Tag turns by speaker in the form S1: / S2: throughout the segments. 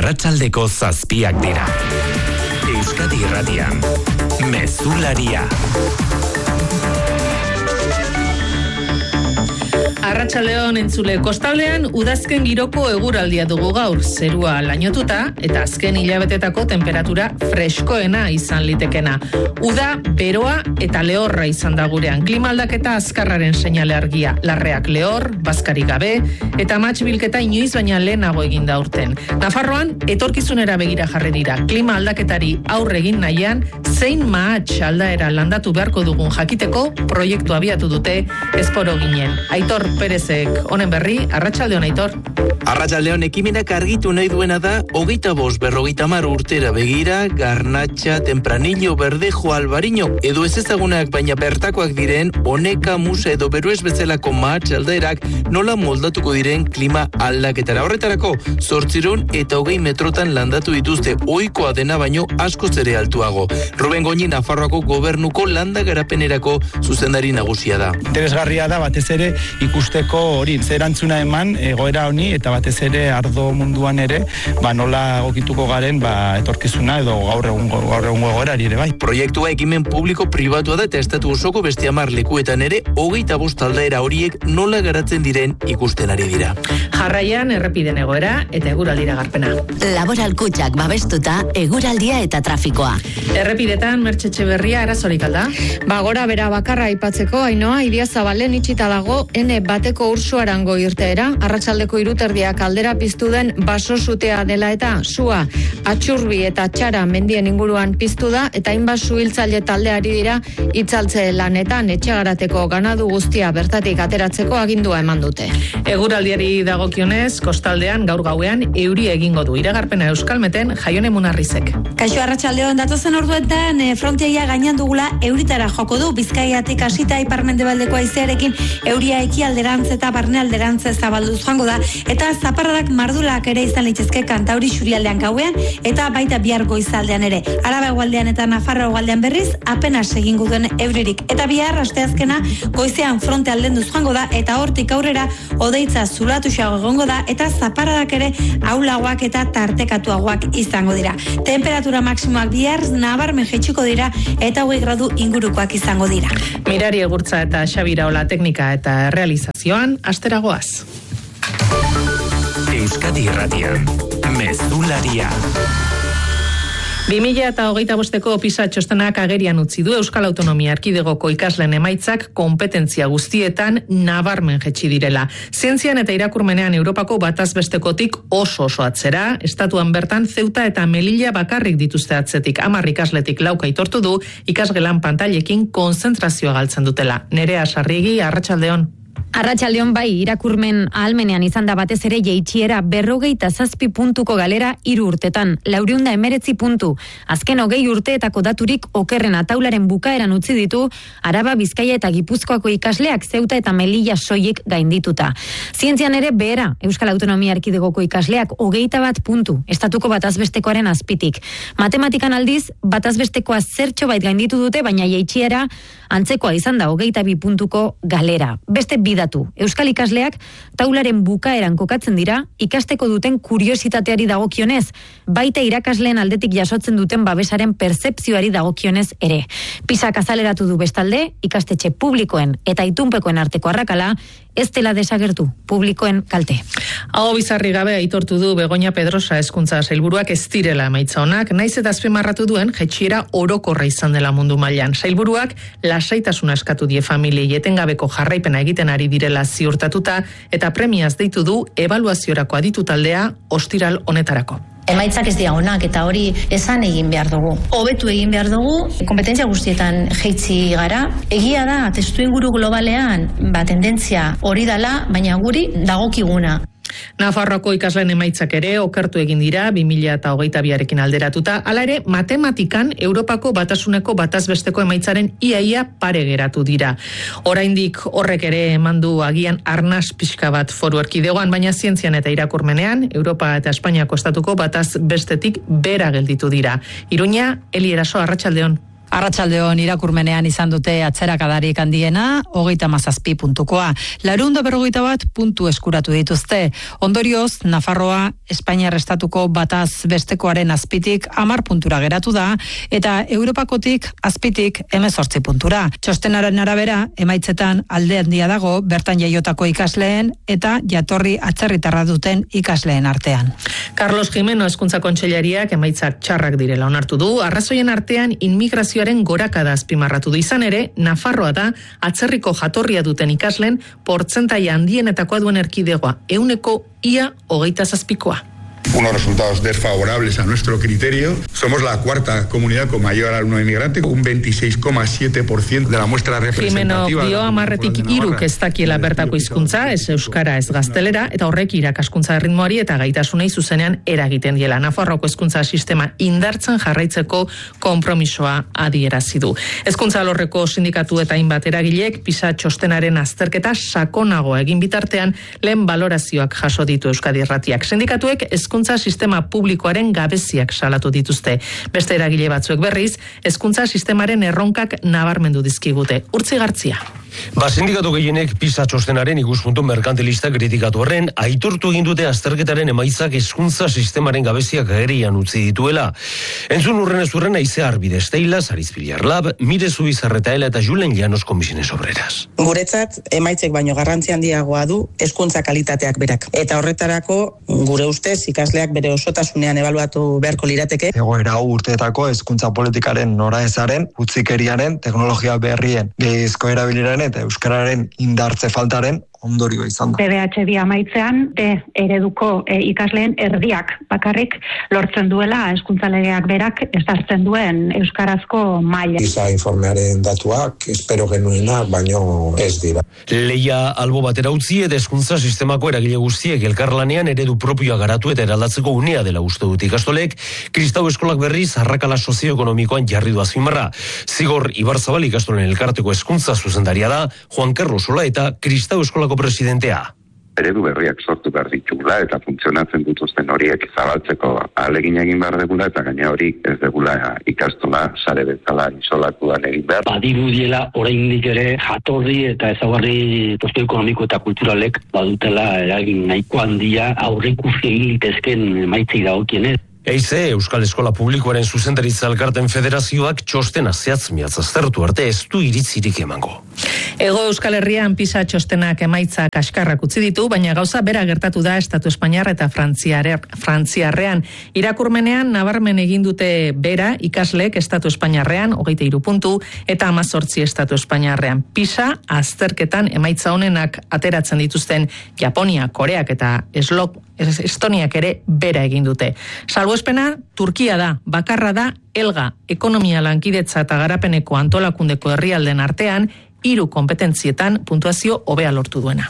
S1: Arratsaldeko 7 dira. Euskadi Irratian, Mezularia.
S2: Arratsaldeon entzule, kostaldean udazken giroko eguraldia dugu gaur, zerua lainotuta eta azken hilabetetako temperatura freskoena izan litekena. Uda, beroa eta lehorra izan da gurean. Klima aldaketa azkarraren seinale argia. Larreak lehor, bazkarik gabe eta matx bilketa inoiz baina lehenago egin da urten. Nafarroan etorkizunera begira jarri dira. Klima aldaketari aurre egin nahian, zein mahatx aldaera landatu beharko dugun jakiteko proiektu abiatu dute esporo ginen. Aitor Perezek honen berri, arratsaldeon Aitor.
S3: Arratsaldeon, ekimenak argitu nahi duena da 25-50 urtera begira, Garnatxa, Tempranillo, Verdejo, Albariño edo ez ezagunak baina bertakoak diren Oneka, Musa edo Beruez bezalako mahatx aldaerak nola moldatuko diren klima aldaketara. Horretarako 800 eta 20 metrotan landatu dituzte, ohikoa dena baino askoz ere altuago. Ruben Goñi Nafarroako gobernuko landa garapenerako zuzendari nagusia da.
S4: Interesgarria da batez ere ikusteko hori zerantzuna eman egoera honi eta batez ere ardo munduan ere nola egokituko garen etorkizuna edo gaur egungo egoerari ere bai.
S3: Proiektua ekimen publiko pribatua da eta estatu osoko beste 10 lekuetan ere 25 aldaera horiek nola garatzen diren ikusten ari dira.
S2: Jarraian errepiden egoera eta eguraldira garpena.
S5: Laboral Kutxak babestuta eguraldia eta trafikoa.
S2: Errepidetan Mertxe Etxeberria arazorik alda?
S6: Gora bera bakarra aipatzeko, Ainoa, Idiazabalen itxita dago N bateko Ursuarango irteera, arratsaldeko 3:00 aldera piztu den baso sutea dela eta sua Atxurbi eta Txara mendien inguruan piztu da eta hainbat suhiltzaile taldeari dira itzaltze lanetan etxegarateko ganadu guztia bertatik ateratzeko agindua eman dute.
S2: Eguraldiari dagokionez, kostaldean gaur gauean euria egingo du. Iragarpena Euskalmeten Jaione Munarrizek.
S7: Kaixo, arratsaldeon, datozen orduetan fronteia gainean dugula euritara joko du. Bizkaiatik hasita ipar-mendebaldeko haizearekin euria ekialderantz eta barnealderantz zabalduz joango da eta zaparradak mardulak ere izan litezke Kantauri xurialdean gauean eta baita bihar goizaldean ere. Araba hegoaldean eta Nafarroa hegoaldean berriz apenas egingo duen euririk eta bihar asteazkena goizean fronte aldenduz joango da eta hortik aurrera hodeitza zulatuxago egongo da eta zaparradak ere ahulagoak eta tartekatuagoak izango dira. Temperatura maksimoak bihar nabarmen jaitsiko dira eta 20 gradu ingurukoak izango dira.
S2: Mirari Egurtza eta Xabira Ola teknika eta realizazioan asteragoaz.
S1: Euskadi Irratian, Mezularia.
S2: 2025ko PISA txostenak agerian utzi du Euskal Autonomia Erkidegoko ikasleen emaitzak konpetentzia guztietan nabarmen jetzi direla. Zientzian eta irakurmenean Europako batazbestekotik oso atzera, estatuan bertan Ceuta eta Melilla bakarrik dituzte atzetik. 10 ikasletik 4 aitortu du ikasgelan pantailekin konzentrazioa galtzen dutela. Nerea Sarrigi, arratsaldeon.
S8: Arratsaldeon bai, irakurmen ahalmenean izan da batez ere jeitsiera 47 puntuko galera 3 urtetan, 419 puntu. Azken 20 urteetako daturik okerrena taularen bukaeran utzi ditu Araba, Bizkaia eta Gipuzkoako ikasleak Ceuta eta Melilla soilik gaindituta. Zientzian ere behera, Euskal Autonomia Erkidegoko ikasleak 21 puntu, estatuko batazbestekoaren azpitik. Matematikan aldiz, batazbestekoa zertxo bait gainditu dute, baina jeitsiera antzekoa izan da 22 puntuko galera. Beste bidatu, Euskal ikasleak taularen bukaeran kokatzen dira, ikasteko duten kuriositateari dagokionez, baita irakasleen aldetik jasotzen duten babesaren pertzepzioari dagokionez ere. PISak azaleratu du bestalde, ikastetxe publikoen eta itunpekoen arteko arrakala, ez dela desagertu publikoen kalte.
S2: Hau bizarri gabe aitortu du Begoña Pedrosa hezkuntza sailburuak ez direla emaitza onak, naiz eta azpimarratu duen jaitsiera orokorra izan dela mundu mailan. Sailburuak lasaitasuna eskatu die familiei etengabeko jarraipena egiten ari direla ziurtatuta eta premiaz deitu du ebaluaziorako aditu taldea ostiral honetarako.
S9: Emaitzak ez dira onak eta hori esan egin behar dugu. Hobetu egin behar dugu, kompetentzia guztietan jeitzi gara. Egia da, testuinguru globalean, tendentzia hori dela, baina guri dagokiguna.
S2: Nafarroako ikasleen emaitzak ere okertu egin dira 2022arekin alderatuta. Hala ere, matematikan Europako batasuneko batazbesteko emaitzaren iaia pare geratu dira. Oraindik horrek ere emandu agian arnas pixka bat foru erkidegoan, baina zientzian eta irakurmenean Europa eta Espainiako estatuko batazbestetik bera gelditu dira. Iruña, Eli Eraso, arratsaldeon.
S10: Arratsaldeon irakurmenean izan dute atzerakadarik handiena, 37 puntukoa. 451 puntu eskuratu dituzte. Ondorioz, Nafarroa Espainiar estatuko bataz bestekoaren azpitik 10 puntura geratu da, eta Europakotik azpitik 18 puntura. Txostenaren arabera, emaitzetan alde handia dago bertan jaiotako ikasleen eta jatorri atzerritarra duten ikasleen artean.
S2: Carlos Jimeno Hezkuntza Kontseilariak emaitzak txarrak direla onartu du. Arrazoien artean inmigrazioaren gorakada azpimarratu du. Izan ere, Nafarroa da atzerriko jatorria duten ikasleen portzentai handienetakoa duen erkidegoa, 27%.
S11: Unos resultados desfavorables a nuestro criterio. Somos la cuarta comunidad con mayor alumno inmigrante, un 26,7% de la muestra representativa.
S2: Jimeno dio 10 ez dakiela bertako hizkuntza, ez euskara ez gaztelera, eta horrek irakaskuntza erritmoari eta gaitasunei zuzenean eragiten diela. Nafarroako hezkuntza sistema indartzen jarraitzeko konpromisoa adierazi du. Hezkuntza alorreko sindikatu eta hainbat eragilek PISA txostenaren azterketa sakonagoa egin bitartean lehen balorazioak jaso ditu Euskadi Irratiak. Sindikatuek hezkuntza sistema publikoaren gabeziak salatu dituzte. Beste eragile batzuek berriz, hezkuntza sistemaren erronkak nabarmendu dizkigute. Urtzi Gartzia.
S12: Sindikatu gehienek PISA txostenaren ikuspuntu merkantilista kritikatu horren, aitortu egin dute azterketaren emaitzak hezkuntza sistemaren gabeziak agerian utzi dituela. Entzun urrenez urren Aizea Arbide Esteila, Sarizpiliar Lab, Mire Zubizarretaela eta Julen Llanos Komisiones Obreras.
S13: Guretzat, emaitzek baino garrantzi handiagoa du hezkuntza kalitateak berak. Eta horretarako, gure ustez, ikasleak bere osotasunean ebaluatu beharko lirateke.
S14: Egoera urteetako hezkuntza politikaren noraezaren, utzikeriaren, teknologia berrien, gehiezko erabiliraren eta euskararen indartze faltaren ondorioa izan da.
S15: PBH amaitzean, ereduko ikasleen erdiak bakarrik lortzen duela hezkuntza legeak berak ezartzen duen euskarazko maila.
S16: PISA informearen datuak espero genuena, baino ez dira.
S12: Leia albo batera utzi eta hezkuntza sistemako eragile guztiek elkarlanean eredu propioa garatu eta eraldatzeko unea dela uste dut ikastolek, Kristau eskolak berriz arrakala sozioekonomikoan jarri du azpimarra. Zigor Ibarzabal ikastolen elkarteko hezkuntza zuzendaria da, Juan Carlos Sola eta Kristau eskolako presidentea.
S17: Eredu berriak sortu behar ditugula eta funtzionatzen dituzten horiek zabaltzeko ahalegin egin behar degula eta gaina hori ez degula ikastola sare bezala isolatuan egin behar.
S18: Badirudiela oraindik ere jatorri eta ezaugarri sozioekonomiko eta kulturalek badutela eragin nahiko handia aurreikusi egin litezken emaitzei dagokienez.
S12: Eize, Euskal Eskola Publikoaren zuzendaritza elkarten federazioak txostena zehatz-mihatz aztertu arte ez du iritzirik emango.
S2: Ego Euskal Herrian PISA txostenak emaitzak kaskarrak utzi ditu, baina gauza bera gertatu da Estatu Espainiar eta Frantziarrean. Irakurmenean nabarmen egin dute bera ikasleek Estatu Espainiarrean 23 puntu eta 18 Estatu Espainiarrean. PISA azterketan emaitza honenak ateratzen dituzten Japonia, Koreak eta Estoniak ere bera egin dute. Salbuespena, Turkia da, bakarra da, Elga, ekonomia lankidetza eta garapeneko antolakundeko herrialden artean, 3 kompetentzietan puntuazio hobea lortu duena.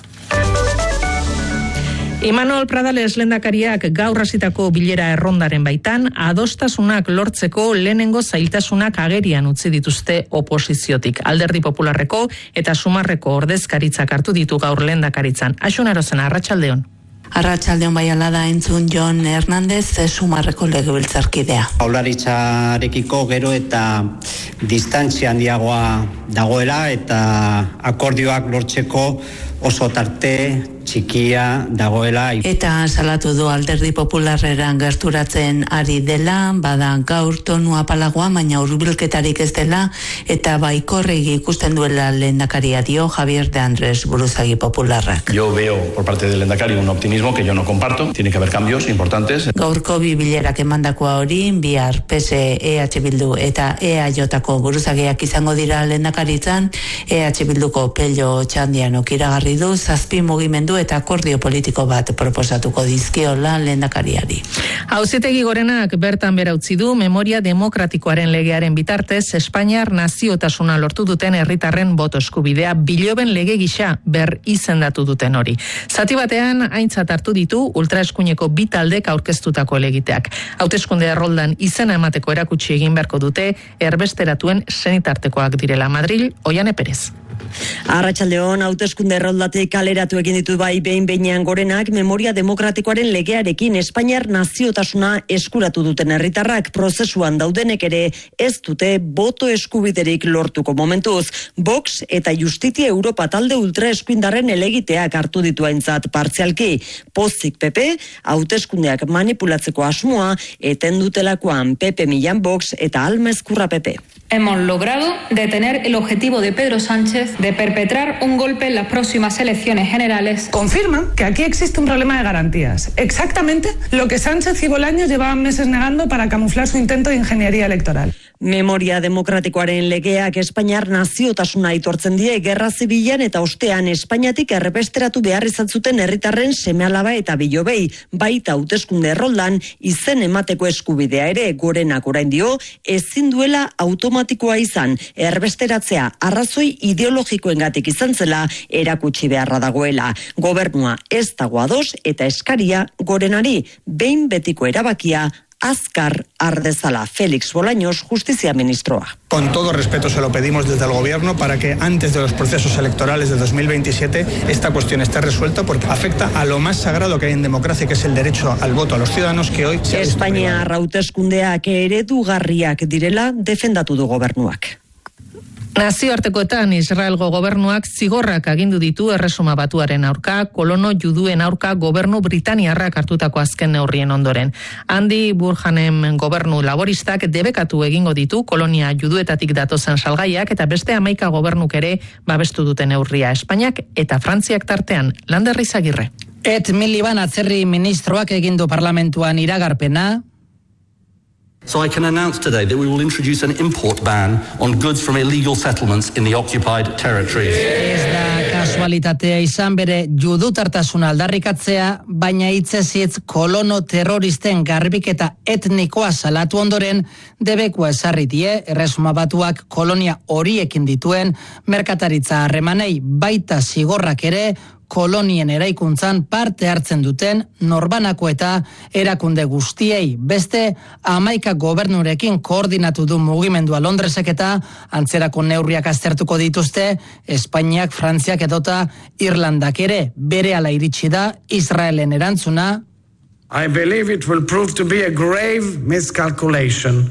S2: Imanol Pradales lehendakariak gaur hasitako bilera errondaren baitan, adostasunak lortzeko lehenengo zailtasunak agerian utzi dituzte oposiziotik. Alderdi Popularreko eta Sumarreko ordezkaritzak hartu ditu gaur lehendakaritzan. Axun Arozena, arratsaldeon.
S19: Arratsaldeon bai alada entzun Jon Hernandez, Sumarreko legebiltzarkidea.
S20: Jaurlaritzarekiko gero eta distantzia handiagoa dagoela eta akordioak lortzeko oso tarte txikia dagoela.
S19: Eta salatu du Alderdi Popularreran gerturatzen ari dela, bada gaur tonu apalagoa, baina hurbilketarik ez dela, eta baikorregi ikusten duela lehendakaria dio Javier de Andrés Buruzagi Popularrak.
S21: Yo veo por parte del lehendakari un optimismo que yo no comparto. Tiene que haber cambios importantes.
S19: Gaurko bi bilerak emandakoa hori, bihar PSE, EH Bildu eta EAJ-ko buruzagiak izango dira lehendakaritzan, EH Bilduko Pello Txandianok iragarri du 7 mugimendu eta akordio politiko bat proposatuko dizkiola lehendakariari.
S2: Auzitegi Gorenak bertan bera utzi du memoria demokratikoaren legearen bitartez Espainiar naziotasuna lortu duten herritarren boto eskubidea biloben lege gisa ber izendatu duten hori. Zati batean aintzat hartu ditu ultraeskuineko bi taldek aurkeztutako elegiteak. Hauteskunde erroldan izena emateko erakutsi egin beharko dute erbesteratuen senitartekoak direla. Madril, Oiane Perez.
S4: Arratsaldeon, hauteskunde erroldatik kaleratu egin ditu bai behin-behinean Gorenak memoria demokratikoaren legearekin Espainiar naziotasuna eskuratu duten herritarrak prozesuan daudenek ere ez dute boto eskubiderik lortuko momentuz. Vox eta Justitia Europa talde ultraeskuindarren helegiteak hartu ditu aintzat partzialki. Pozik PP, hauteskundeak manipulatzeko asmoa, eten dutelakoan PP Millán Vox eta Alma Ezkurra PP.
S22: Hemos logrado detener el objetivo de Pedro Sánchez de perpetrar un golpe en las próximas elecciones generales.
S23: Confirman que aquí existe un problema de garantías. Exactamente lo que Sánchez y Bolaños llevaban meses negando para camuflar su intento de ingeniería electoral.
S4: Memoria demokratikoaren legeak Espainiar naziotasuna aitortzen die gerra zibilan eta ostean Espainiatik errepesteratu behar izan zuten herritarren seme-alaba eta bilobei, baita hauteskunde erroldan izen emateko eskubidea ere. Gorenak orain dio ezin duela automatikoa izan, erbesteratzea arrazoi ideologikoengatik izan zela erakutsi beharra dagoela. Gobernua ez dago ados eta eskaria Gorenari behin betiko erabakia azkar ardezala. Félix Bolaños, Justizia Ministroa.
S24: Con todo respeto se lo pedimos desde el Gobierno para que antes de los procesos electorales de 2027 esta cuestión esté resuelta porque afecta a lo más sagrado que hay en democracia, que es el derecho al voto a los ciudadanos que hoy se ha visto privado.
S4: Espainia hauteskundeak eredugarriak direla defendatu du Gobernuak.
S2: Nazioartekoetan Israelgo gobernuak zigorrak agindu ditu Erresuma Batuaren aurka, kolono juduen aurka gobernu britaniarrak hartutako azken neurrien ondoren. Andy Burhanem gobernu laboristak debekatu egingo ditu kolonia juduetatik datozen salgaiak eta beste 11 gobernuk ere babestu duten neurria. Espainiak eta Frantziak tartean. Lander Izagirre.
S10: Ed Miliband atzerri ministroak egindu parlamentuan iragarpena.
S25: So I can announce today that we will introduce an import ban on goods from illegal settlements in the occupied territories.
S10: Ez da kasualitatea izan bere judutartasuna aldarrikatzea, baina hitzez hitz kolono terroristen garbiketa etnikoa salatu ondoren debekua ezarri die Erresuma Batuak kolonia horiekin dituen merkataritza harremanei, baita zigorrak ere kolonien eraikuntzan parte hartzen duten norbanako eta erakunde guztiei. Beste 11 gobernurekin koordinatu du mugimendua Londresek eta antzerako neurriak aztertuko dituzte Espainiak, Frantziak edota Irlandak ere. Berehala iritsi da Israelen erantzuna.
S26: I believe it will prove to be a grave miscalculation.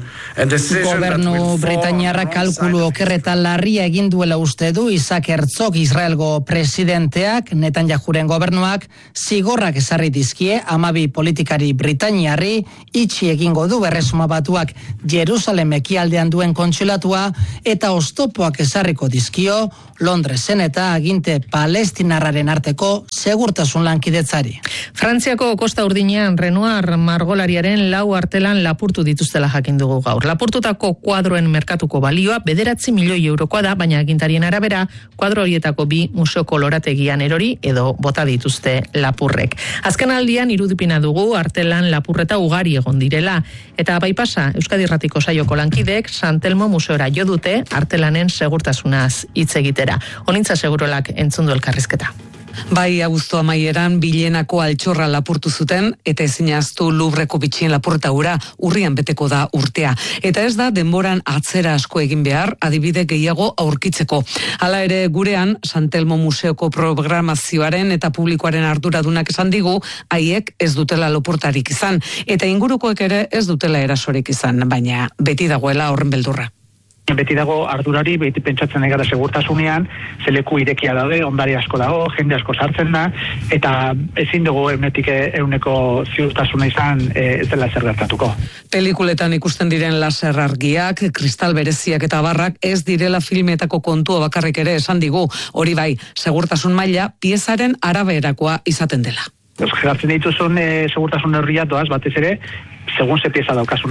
S10: Gobernu Britainiarra kalkulu okerreta larria egin duela uste du Isaac Herzog Israelgo presidenteak, Netanyahuren gobernuak zigorrak ezarri dizkie 12 politikari britainiarri, itxi egingo du Erresuma Batuak Jerusalem ekialdean duen kontsulatua eta oztopoak ezarriko dizkio Londresen eta aginte palestinarraren arteko segurtasun lankidetzari.
S2: Frantziako Kosta Urdinean Renoir margolariaren 4 artelan lapurtu dituztela jakin dugu gaur. Lapurtutako kuadroen merkatuko balioa 9 milioi eurokoa da, baina agintarien arabera kuadro horietako 2 museo kolorategian erori edo bota dituzte lapurrek. Azken aldian irudipina dugu artelan lapurreta ugari egon direla eta bai pasa Euskadi Irratiko saioko lankideek San Telmo museora jo dute artelanen segurtasunaz hitz egitera. Honintza Segurolak entzundu elkarrizketa.
S27: Bai, abuztu amaieran bilenako altxorra lapurtu zuten eta ezinaztu Louvreko bitxien lapurreta hura urrian beteko da urtea. Eta ez da denboran atzera asko egin behar adibide gehiago aurkitzeko. Hala ere gurean San Telmo museoko programazioaren eta publikoaren arduradunak esan digu haiek ez dutela lapurtarik izan eta ingurukoek ere ez dutela erasorik izan, baina beti dagoela horren beldurra.
S28: Beti dago ardurari, beti pentsatzen egara segurtasunean, zeleku irekia daude, ondari asko dago, jende asko sartzen da, eta ezin dugu eunetik euneko ziurtasuna izan ez dela zer gertatuko.
S27: Pelikuletan ikusten diren laser argiak, kristal bereziak eta barrak ez direla filmetako kontua bakarrik ere esan digu, hori bai, segurtasun maila piezaren araberakoa izaten dela.
S28: Jartzen dituzun segurtasun neurriak doaz batez ere, segun ze pieza daukasun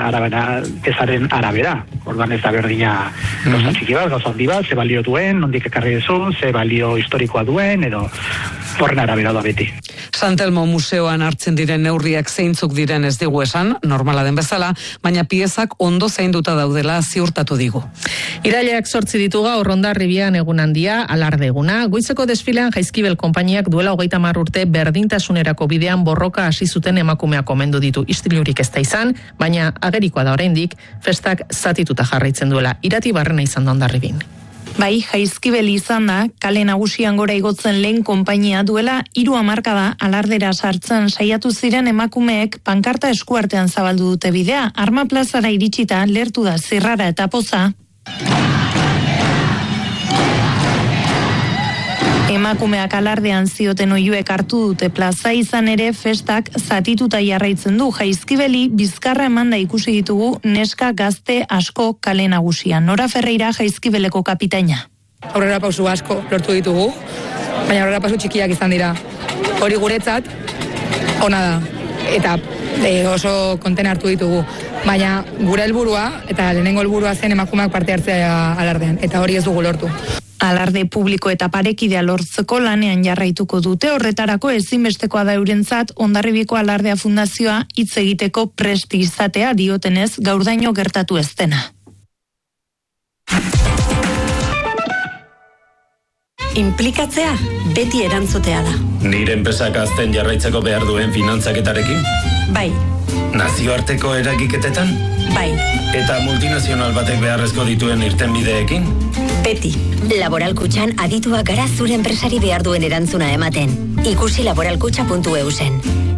S28: piezaren arabera. Orduan ez da berdina gauza txiki bat, gauza handi bat, ze balio duen, nondik ekarri duzun, ze balio historikoa duen, edo horren arabera da beti.
S27: San Telmo museoan hartzen diren neurriak zeintzuk diren ez digu esan, normala den bezala, baina piezak ondo zainduta daudela ziurtatu digu.
S2: Irailak 8 ditu gaur Hondarribian egun handia, alarde eguna. Goizeko desfilean Jaizkibel konpainiak duela 30 urte berdintasunerako bidean borroka hasi zuten emakumeak omendu ditu. Istilurik ez da izan, baina agerikoa da oraindik festak zatituta jarraitzen duela. Irati Barrena izan da Hondarribin.
S1: Bai, Jaizkibel izan da, kale nagusian gora igotzen lehen konpainia duela 3 hamarkada alardera sartzen saiatu ziren emakumeek pankarta eskuartean zabaldu dute bidea. Arma plazara iritsita lertu da zirrara eta poza. Emakumeak alardean zioten oihuek hartu dute plaza, izan ere festak zatituta jarraitzen du. Jaizkibeli bizkarra emanda ikusi ditugu neska gazte asko kale nagusian. Nora Ferreira, Jaizkibeleko kapitaina.
S3: Aurrera pausu asko lortu ditugu, baina aurrera pausu txikiak izan dira. Hori guretzat ona da eta oso konten hartu ditugu. Baina gure helburua eta lehenengo helburua zen emakumeak parte hartzea alardean, eta hori ez dugu lortu.
S1: Alarde publiko eta parekidea lortzeko lanean jarraituko dute, horretarako ezinbestekoa da eurentzat Hondarribiko Alardea Fundazioa hitz egiteko presti izatea, diotenez gaurdaino gertatu ez dena.
S5: Inplikatzea beti erantzutea da.
S6: Nire enpresak azten jarraitzeko behar duen finantzaketarekin?
S5: Bai.
S6: Nazioarteko eragiketetan?
S5: Bai.
S6: Eta multinazional batek beharrezko dituen irtenbideekin?
S5: Beti. Laboral Kutxan adituak gara zure enpresari behar duen erantzuna ematen. Ikusi laboralkutxa.eu zen.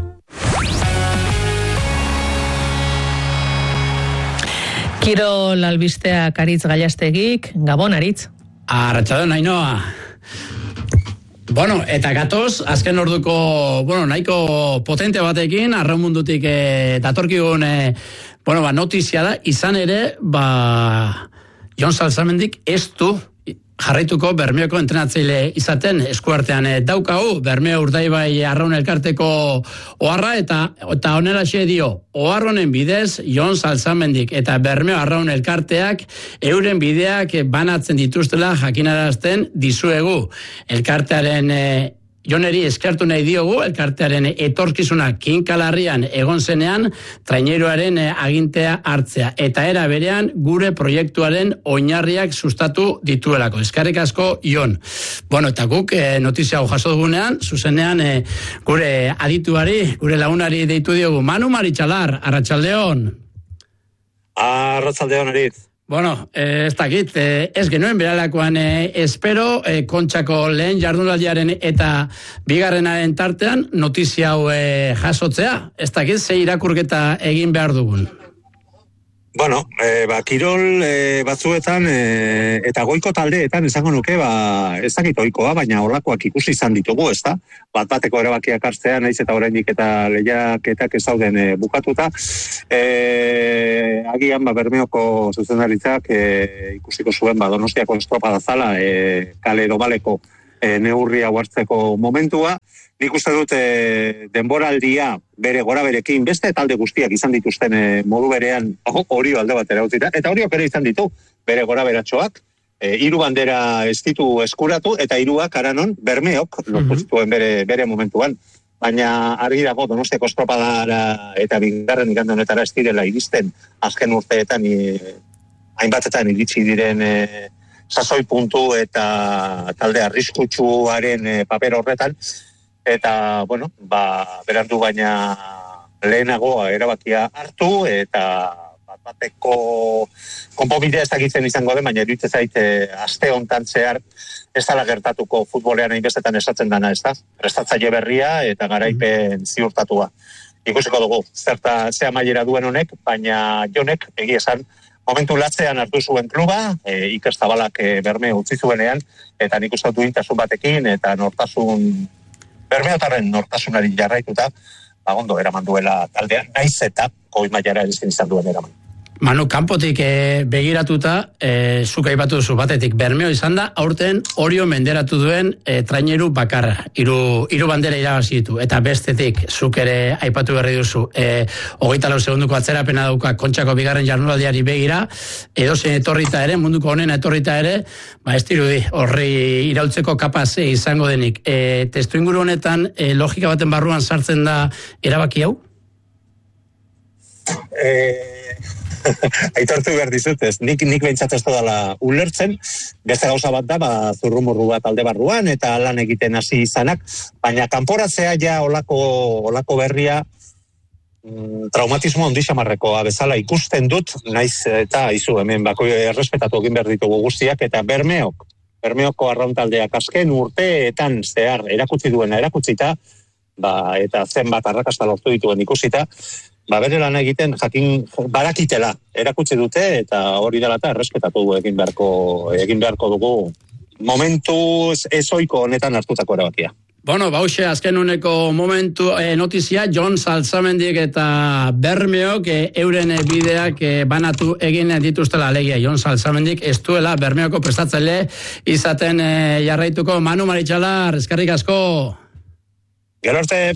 S2: Kirol albisteak Aritz Gallastegik, Gabon Aritz.
S7: Arratsaldeon Ainhoa. Bueno, eta gatoz, azken orduko, nahiko potente batekin, arraunmundutik datorkigun, notizia da, izan ere, Jon Salsamendik ez du jarraituko Bermeoko entrenatzaile izaten eskuartean daukagu, Bermeo Urdaibai Arraun Elkarteko oharra, eta honelaxe dio, ohar honen bidez, Jon Salsamendik eta Bermeo Arraun Elkarteak euren bideak banatzen dituztela jakinarazten dizuegu. Elkartearen Joneri eskertu nahi diogu, elkartearen etorkizuna kinkalarrian egon zenean, traineroaren agintea hartzea. Eta era berean gure proiektuaren oinarriak sustatu dituelako. Eskerrik asko, Jon. Eta guk notizia hau jaso dugunean, zuzenean gure adituari, gure lagunari deitu diogu. Manu Maritxalar, arratsaldeon.
S8: Arratsaldeon, Aritz.
S7: Ez dakit, ez genuen beralakoan espero, Kontxako lehen jardunaldiaren eta bigarrenaren tartean notizia hau jasotzea. Ez dakit, ze irakurketa egin behar dugun.
S8: Kirol batzuetan eta goiko taldeetan esango nuke, ez dakit ohikoa, baina horlakoak ikusi izan ditugu, ezta? Bateko erabakiak hartzea, naiz eta oraindik eta lehiaketak ez dauden bukatuta. Agian Bermeoko zuzendaritzak ikusiko zuen Donostiako estropada zala kale dobaleko neurria hartzeko momentua. Nik uste dut denboraldia bere goraberekin beste talde guztiak izan dituzten modu berean Orio alde batera utzita, eta Oriok ere izan ditu bere goraberatxoak, 3 bandera ez ditu eskuratu, eta 3ak Aranon Bermeok lortu zituen bere momentuan. Baina argi dago Donostiako estropadara eta bigarren igande honetara ez direla iristen azken urteetan hainbatetan iritsi diren sasoi puntu eta talde arriskutsuaren paper horretan. Eta, berandu baina lehenago erabakia hartu, eta bateko konponbidea ez dakitzen izango den, baina iruditzen zait aste hontan zehar ez dela gertatuko futbolean hainbestetan esatzen dana, ez da? Prestatzaile berria eta garaipen ziurtatua. Ikusiko dugu, zea mailera duen honek, baina Jonek egia esan momentu latzean hartu zuen kluba, Iker Zabalak Bermeo utzi zuenean, eta nik uste duintasun batekin, eta Bermeotarren nortasunari jarraituta, ondo eraman duela taldean, naiz eta goi mailara ezin izan duen eraman.
S7: Manu, kanpotik begiratuta, zuk aipatu duzu batetik, Bermeo izan da, aurten Orio menderatu duen traineru bakarra, 3 bandera irabazi ditu, eta bestetik, zuk ere aipatu berri duzu, 24 segunduko atzerapena dauka Kontxako bigarren jardunaldiari begira, edozein etorrita ere, munduko honena etorrita ere, ez dirudi, horri iraultzeko kapaz izango denik. Testu inguru honetan, logika baten barruan sartzen da erabaki hau?
S8: Aitortu behar dizut, nik behintzat ez dela ulertzen, beste gauza bat da, zurrumurru bat alde barruan, eta lan egiten hasi izanak, baina kanporatzea ja olako berria traumatismo ondixamarrekoa bezala ikusten dut, naiz eta izu hemen errespetatu egin behar ditugu guztiak, eta Bermeok Bermeoko arrauntaldeak azken urteetan zehar erakutsita, eta zenbat arrakasta lortu dituen ikusita, bere lan egiten jakin barakitela erakutsi dute, eta hori dela eta errespetatu egin beharko dugu momentu ezoiko honetan hartutako erabakia.
S7: Bueno, bauxe, azken uneko momentu notizia, Jon Salzamendik eta Bermeok euren bideak banatu egin dituztela alegia. Jon Salzamendik ez duela Bermeoko prestatzaile izaten jarraituko. Manu Maritxalar, eskerrik asko.
S8: Gero arte.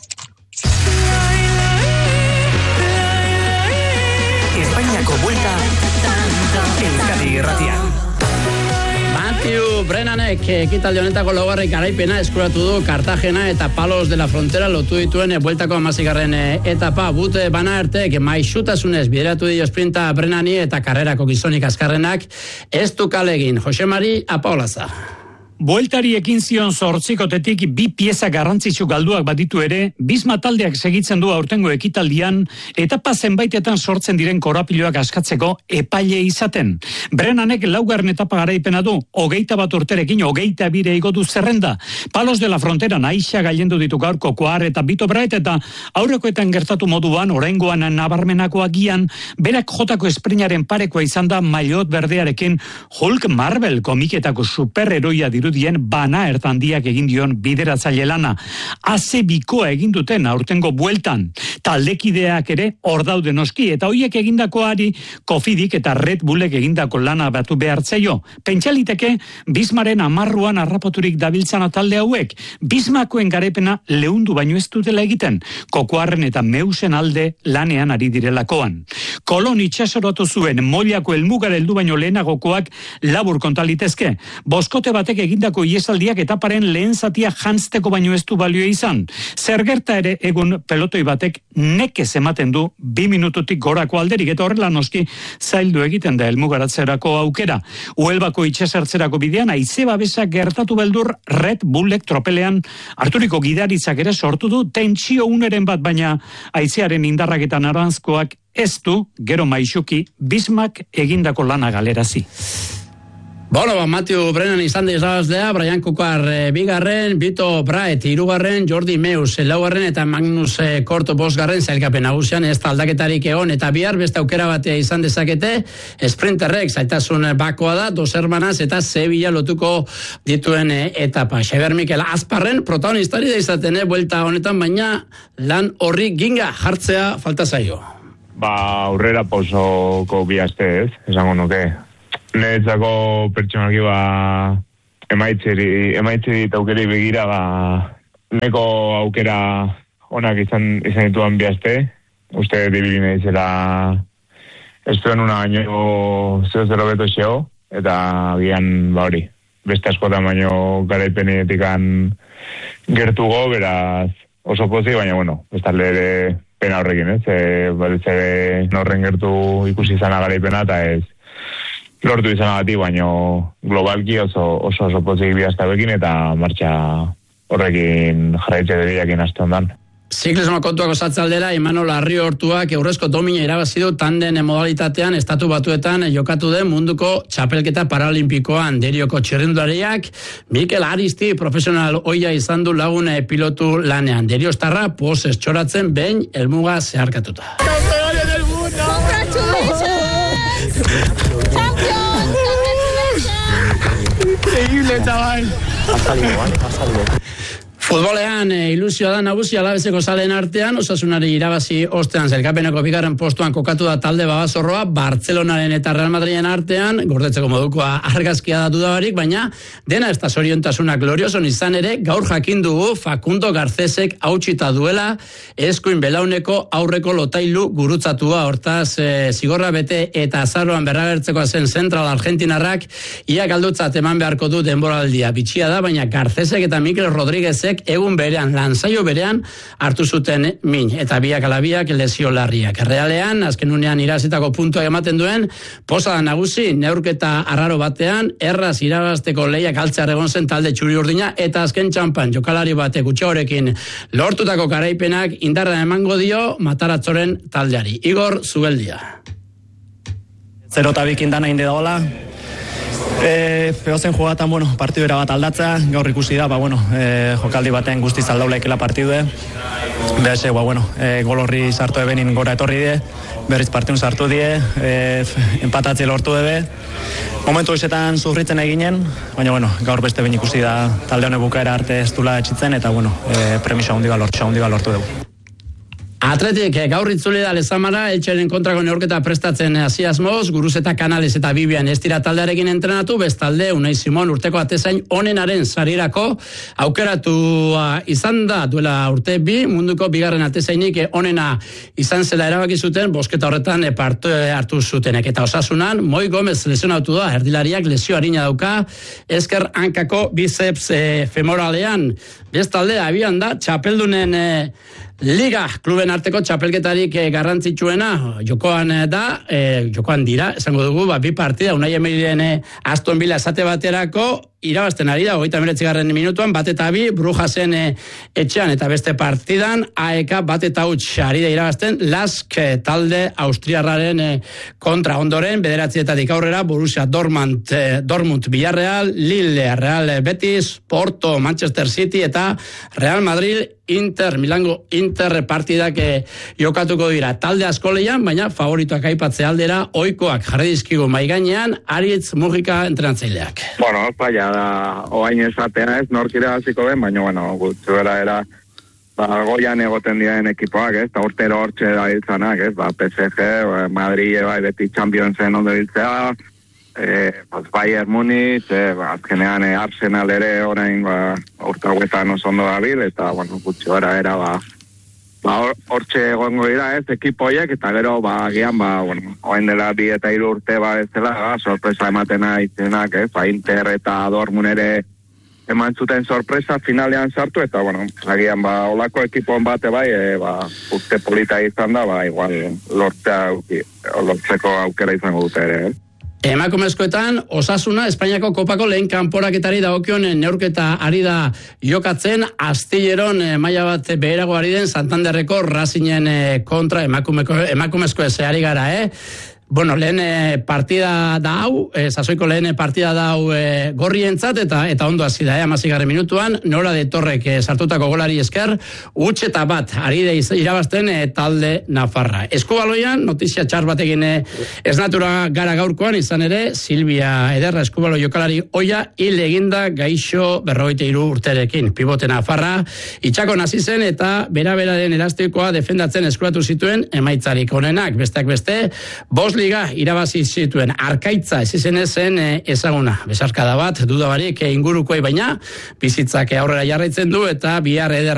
S9: Espainiako buelta Euskadi Irratian.
S7: Matthew Brennanek ekitaldi honetako laugarren garaipena eskuratu du Cartagena eta Palos de la Frontera lotu dituen bueltako 16. etapa. Bute bana ertek maixutasunez bideratu dio sprinta Brennani eta karrerako gizonik azkarrenak ez du kalegin. Jose Mari Apaolaza.
S11: Bueltari ekin zion 8kotetik 2 pieza garrantzitsu galduak baditu ere, Bisma taldeak segitzen du aurtengo ekitaldian, etapa zenbaitetan sortzen diren korapiloak askatzeko epaile izaten. Brennanek laugarren etapa garaipena du, 21 urterekin 22 igo du zerrenda. Palos de la Frontera naixa gailendu ditu gaurko Koar eta Bito Braet eta aurrekoetan gertatu moduan, oraingoan nabarmenakoa gian, berak jotako esprinaren parekoa izan da maillot berdearekin Hulk Marvel komiketako superheroia dirudien bana ertandiak egin dion bideratzaile lana. Aze bikoa egin duten aurtengo bueltan. Taldekideak ere hor daude noski, eta hoiek egindakoari Kofidik eta Red Bullek egindako lana batu behartzaio. Pentsaliteke Bismaren 10 harrapaturik dabiltzana talde hauek, Bismakoen garepena leundu baino ez dutela egiten, Kokoarren eta Meusen alde lanean ari direlakoan. Kolon itxasoratu zuen Mollako helmugara heldu baino lehenagokoak labur kontalitezke. Boskote batek egindako iesaldiak etaparen lehen zatia jantzteko baino ez du balio izan. Zer gerta ere egun pelotoi batek nekez ematen du 2 minututik gorako alderik, eta horrela noski zaildu egiten da helmugaratzerako aukera. Huelbako itxasertzerako bidean haize babesa gertatu beldur Red Bullek tropelean harturiko gidaritzak ere sortu du tentsio uneren bat, baina haizearen indarrak eta naranzkoak ez du gero maixuki Bismak egindako lana galerazi.
S7: Bueno, Matthew Brennan izan dizabazlea, Brian Kokar 2, Bito Braet 3, Jordi Meus 4 eta Magnus Korto 5 zailkapen nagusian, ez da aldaketarik egon, eta bihar beste aukera batea izan dezakete, sprinterrek zaitasun bakoa da, 2 hermanas eta Sevilla lotuko dituen etapa. Xabier Mikel Azparren protagonistari da izaten, buelta honetan, baina lan horri ginga jartzea falta zaio.
S13: Aurrera pausoko bi aste ez, esango nuke. Neretzako pertsonalki emaitzeri eta aukeri begira neko aukera onak izan dituan bi aste. Uste dibilina izela ez duen una baino 0-0 beto xeo, eta gian hori. Beste askotan baino garaipenetikan gertugo, beraz oso pozik, baina bueno, bestalde ere pena horrekin, ez? Baritz ere norren gertu ikusi izana garaipena, eta ez lortu izanagatik, baino globalki oso pozik bihaztabekin, eta martxa horrekin jarraitze deriakin aste ondan.
S7: Ziklismo kontuak osatzaldera, Imanol Arriortuak eurrezko domina irabazi du tanden modalitatean Estatu Batuetan jokatu den munduko txapelketa paralimpikoan. Derioko txirrindulariak Mikel Aristi profesional oia izan du lagun pilotu lanean. Deriostarra poses txoratzen behin helmuga zeharkatuta.
S14: ¡Campeones del mundo! Increíble, chaval.
S13: Ha salido.
S7: Futbolean ilusioa da nagusi Alabeseko zaleen artean, Osasunari irabazi ostean zelkapeneko 2. postuan kokatu da talde Babazorroa, Bartzelonaren eta Real Madriden artean, gordetzeko modukoa argazkia da dudabarik, baina dena ez da zoriontasuna glorioson izan ere, gaur jakin dugu Facundo Garcesek hautsita duela eskuin belauneko aurreko lotailu gurutzatua, hortaz zigorra bete eta azaroan berragertzekoa zen Central Argentinarrak, ia galdutzat eman beharko du denboraldia. Bitxia da, baina Garcesek eta Mikel Rodríguezek egun berean, lanzaio berean hartu zuten min, eta biak alabiak lesio larriak. Errealean, azken unean irazitako puntua ematen duen, posada nagusi, neurketa arraro batean, erraz irabazteko lehiak altzear egon zen talde txuri urdina, eta azken txampan jokalari batek gutxagorekin lortutako garaipenak indarra emango dio Mataratzoren taldeari. Igor Zubeldia.
S15: 0-2 indana inde daola,
S12: Peozen jugatan, partidura bat aldatza, gaur ikusi da, jokaldi baten guztiz aldaulaikela partidue. Behase, gol horri sartu ebenin gora etorri die, berriz partidun sartu die, empatatzi lortu ebe. Momentu izetan sufritzen eginen, baina, gaur beste ben ikusi da talde honek bukaera arte ez dula etxitzen, eta, premisa hundiga lortu dugu.
S7: Atletik gaur itzuli da Lezamara, Eltxeren kontrako neurketa prestatzen hasi asmoz, Guruzeta, Kanales eta Bibian ez dira taldearekin entrenatu, bestalde Unai Simon urteko atezain onenaren sarirako aukeratua izan da duela urte bi, munduko bigarren atezainik onena izan zela erabaki zuten, bosketa horretan parte hartu zutenek. Eta Osasunan, Moi Gomez lesionatu da, erdilariak lesio harina dauka, ezker hankako biceps femoralean. Bestalde, abian da, txapeldunen Liga kluben arteko txapelketarik garrantzitsuena jokoan dira, esango dugu, bi partida, Unai Emerien Aston Villa esate baterako, irabazten ari da, 39. minutuan, bat eta bi, Brujasen etxean, eta beste partidan, AEK bat eta huts ari da irabazten, Lask talde austriarraren kontra ondoren, 9 aurrera, Borussia Dortmund Villarreal, Lille, Real Betis, Porto, Manchester City, eta Real Madrid, Milango Inter partidak jokatuko dira. Talde askoleian, baina favorituak aipatze aldera, ohikoak jarri dizkigu maigainean, Aritz Mujika entrenatzaileak.
S13: Zaila da, oain esatea ez, norkira hasiko den, baina, gutzuera era, goian egoten diren ekipoak, ez, eta urtero hortxe da hiltzanak, ez, PSG, Madrid, beti Championsen ondo hiltzea, Bayern Munich, azkenean Arsenal ere orain urte hauetan oso ondo dabil, eta gutxora era hortxe egongo dira ez ekipoiek, eta gero gian oain dela 2 eta 3 urte ez dela sorpresa ematena izenak, Inter eta Dortmund ere eman zuten sorpresa finalean sartu, eta agian olako ekipon bate urte polita izan da, igual lortzeko aukera izango dute ere,
S7: Emakumezkoetan, Osasuna, Espainiako kopako lehen kanporaketari dagokion neurketa ari da jokatzen, Astilleron maila bat beherago ari den Santanderreko Racingen kontra emakumezko ari gara, lehen partida da hau, sasoiko lehen partida da hau gorrientzat, eta ondo hasi da, 16. minutuan, Nora de Torrek sartutako golari esker, huts eta bat, ari da irabazten talde Nafarra. Eskubaloian, notizia txar batekin esnatura gara gaurkoan, izan ere, Silvia Ederra eskubalo jokalari oia, hil eginda gaixo 43 urterekin. Pivote Nafarra, itxako nazi zen, eta bera-beraren elastikoa defendatzen eskuratu zituen emaitzarik onenak. Besteak beste, Liga irabazi zituen Arkaitza ezizen ezen ezaguna. Besarkada bat, dudabarik ingurukoei baina, bizitzak aurrera jarraitzen du eta bihar eder